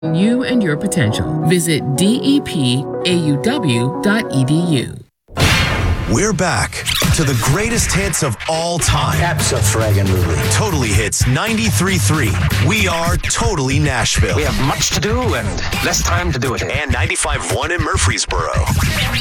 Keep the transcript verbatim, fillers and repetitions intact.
You and your potential. Visit D E P A U W dot E D U. We're back to the greatest hits of all time. Abso-fraggin-lutely. Totally Hits ninety-three point three. We are Totally Nashville. We have much to do and less time to do it in. And ninety-five point one in Murfreesboro.